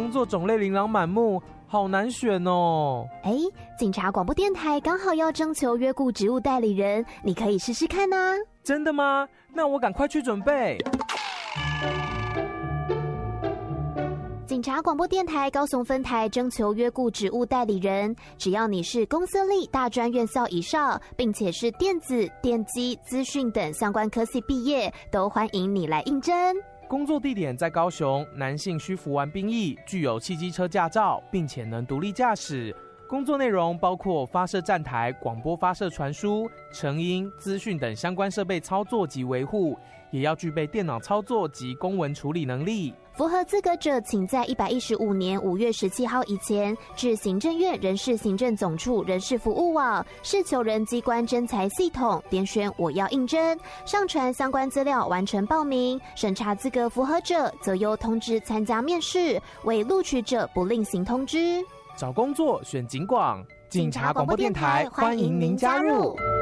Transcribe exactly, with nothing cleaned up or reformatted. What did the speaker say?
工作种类琳琅满目，好难选哦。 哎，警察广播电台刚好要征求约雇职务代理人，你可以试试看啊。 真的吗？那我赶快去准备。 警察广播电台高雄分台征求约雇职务代理人，只要你是公私立大专院校以上，并且是电子、电机、资讯等相关科系毕业，都欢迎你来应征。 工作地点在高雄，男性需服完兵役，具有汽机车驾照，并且能独立驾驶。工作内容包括发射站台、广播发射传输、成音、资讯等相关设备操作及维护，也要具备电脑操作及公文处理能力。 符合资格者，请在一百一十五年五月十七号以前至行政院人事行政总处人事服务网事求人机关征才系统点选我要应征，上传相关资料完成报名，审查资格符合者则由通知参加面试，未录取者不另行通知。 找工作选警广，警察广播电台欢迎您加入。